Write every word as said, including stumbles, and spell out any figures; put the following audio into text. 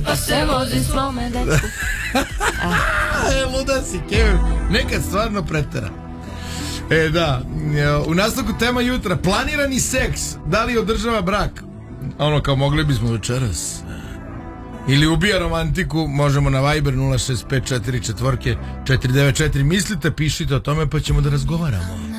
pa se vozi svome dečku. E, luda si, Kevin. Nekad stvarno pretera. E, da, u nastavku tema jutra, planirani seks, da li održava brak? Ono, kao mogli bismo večeras. Ili ubija romantiku, možemo na Viber nula šest pet četiri četiri četiri devet četiri. Mislite, pišite o tome pa ćemo da razgovaramo.